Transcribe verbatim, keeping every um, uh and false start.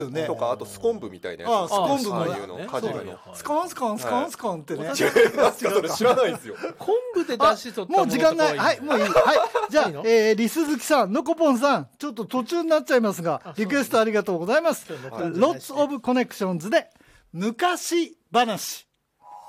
ね、 とかあとスコンブみたいなやつ、 ああスコンブもああいうのカジルのスコンスコンスコンスコンってね、 違いますかそれ知らないですよ。 昆布で出汁取ったもう時間ない。はい、もういい。はい。じゃあ、えー、リスズキさん、のこぽんさん、ちょっと途中になっちゃいますが、リクエストありがとうございます。ロッツオブコネクションズで、昔話。